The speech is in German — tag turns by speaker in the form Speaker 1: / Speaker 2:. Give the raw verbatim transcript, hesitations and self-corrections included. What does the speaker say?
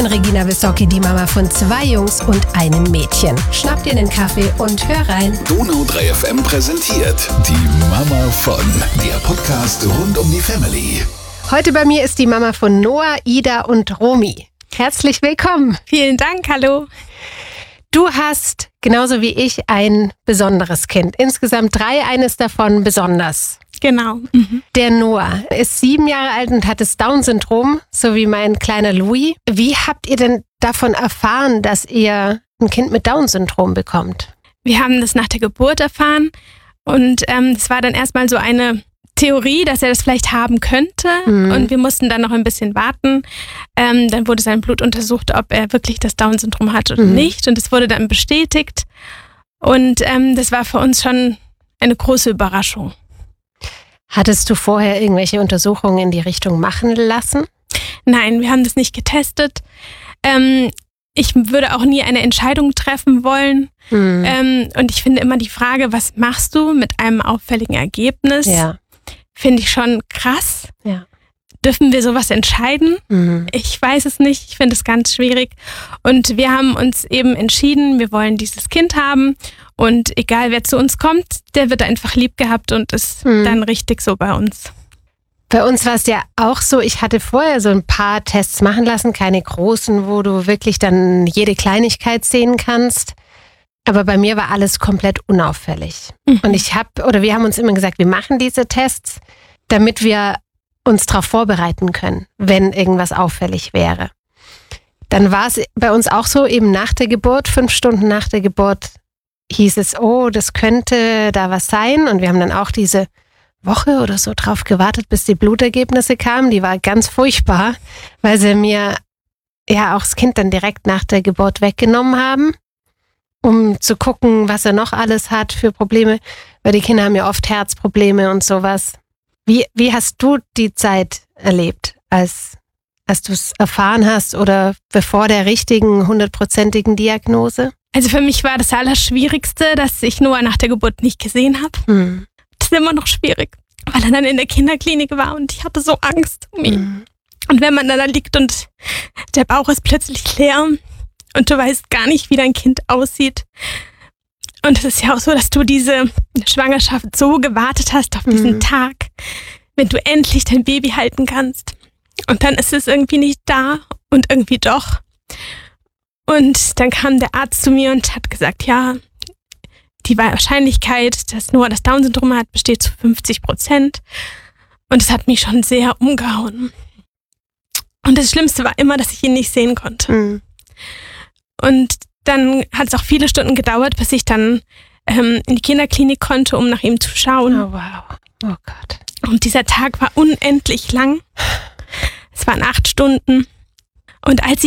Speaker 1: bin Regina Wissocki, die Mama von zwei Jungs und einem Mädchen. Schnapp dir einen Kaffee und hör rein.
Speaker 2: Donau drei F M präsentiert die Mama von, der Podcast rund um die Family.
Speaker 1: Heute bei mir ist die Mama von Noah, Ida und Romy. Herzlich willkommen.
Speaker 3: Vielen Dank, hallo.
Speaker 1: Du hast, genauso wie ich, ein besonderes Kind. Insgesamt drei, eines davon besonders.
Speaker 3: Genau. Mhm.
Speaker 1: Der Noah ist sieben Jahre alt und hat das Down-Syndrom, so wie mein kleiner Louis. Wie habt ihr denn davon erfahren, dass ihr ein Kind mit Down-Syndrom bekommt?
Speaker 3: Wir haben das nach der Geburt erfahren und ähm, es war dann erstmal so eine Theorie, dass er das vielleicht haben könnte, mhm. und wir mussten dann noch ein bisschen warten. Ähm, dann wurde sein Blut untersucht, ob er wirklich das Down-Syndrom hat oder mhm. nicht, und es wurde dann bestätigt, und ähm, das war für uns schon eine große Überraschung.
Speaker 1: Hattest du vorher irgendwelche Untersuchungen in die Richtung machen lassen?
Speaker 3: Nein, wir haben das nicht getestet. Ähm, ich würde auch nie eine Entscheidung treffen wollen. Mhm. Ähm, und ich finde immer die Frage, was machst du mit einem auffälligen Ergebnis?
Speaker 1: Ja.
Speaker 3: Finde ich schon krass.
Speaker 1: Ja.
Speaker 3: Dürfen wir sowas entscheiden?
Speaker 1: Mhm.
Speaker 3: Ich weiß es nicht. Ich finde es ganz schwierig. Und wir haben uns eben entschieden, wir wollen dieses Kind haben. Und egal, wer zu uns kommt, der wird einfach lieb gehabt und ist mhm. dann richtig so bei uns.
Speaker 1: Bei uns war es ja auch so, ich hatte vorher so ein paar Tests machen lassen, keine großen, wo du wirklich dann jede Kleinigkeit sehen kannst. Aber bei mir war alles komplett unauffällig. Mhm. Und ich habe, oder wir haben uns immer gesagt, wir machen diese Tests, damit wir uns darauf vorbereiten können, wenn irgendwas auffällig wäre. Dann war es bei uns auch so, eben nach der Geburt, fünf Stunden nach der Geburt, hieß es, oh, das könnte da was sein. Und wir haben dann auch diese Woche oder so drauf gewartet, bis die Blutergebnisse kamen. Die war ganz furchtbar, weil sie mir ja auch das Kind dann direkt nach der Geburt weggenommen haben, um zu gucken, was er noch alles hat für Probleme. Weil die Kinder haben ja oft Herzprobleme und sowas. Wie, wie hast du die Zeit erlebt, als, als du es erfahren hast oder bevor der richtigen, hundertprozentigen Diagnose?
Speaker 3: Also für mich war das Allerschwierigste, dass ich Noah nach der Geburt nicht gesehen habe.
Speaker 1: Mhm.
Speaker 3: Das ist immer noch schwierig, weil er dann in der Kinderklinik war und ich hatte so Angst um ihn. Mhm. Und wenn man dann da liegt und der Bauch ist plötzlich leer und du weißt gar nicht, wie dein Kind aussieht. Und es ist ja auch so, dass du diese Schwangerschaft so gewartet hast auf diesen mhm. Tag, wenn du endlich dein Baby halten kannst. Und dann ist es irgendwie nicht da und irgendwie doch. Und dann kam der Arzt zu mir und hat gesagt, ja, die Wahrscheinlichkeit, dass Noah das Down-Syndrom hat, besteht zu fünfzig Prozent. Und es hat mich schon sehr umgehauen. Und das Schlimmste war immer, dass ich ihn nicht sehen konnte.
Speaker 1: Mhm.
Speaker 3: Und dann hat es auch viele Stunden gedauert, bis ich dann ähm, in die Kinderklinik konnte, um nach ihm zu schauen.
Speaker 1: Oh, wow. Oh Gott.
Speaker 3: Und dieser Tag war unendlich lang. Es waren acht Stunden. Und als